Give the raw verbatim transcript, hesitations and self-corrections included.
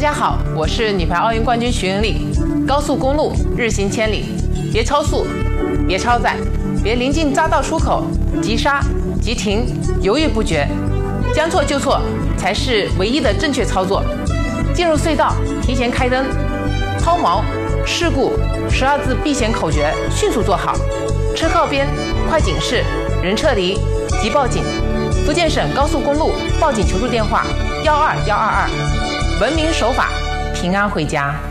家好，我是女排奥运冠军徐云丽。高速公路日行千里，别超速，别超载，别临近匝道出口急刹、急停，犹豫不决，将错就错才是唯一的正确操作。进入隧道提前开灯，抛锚、事故十二字避险口诀迅速做好。车靠边，快警示，人撤离，即报警。福建省高速公路报警求助电话：幺二幺二二。文明守法，平安回家。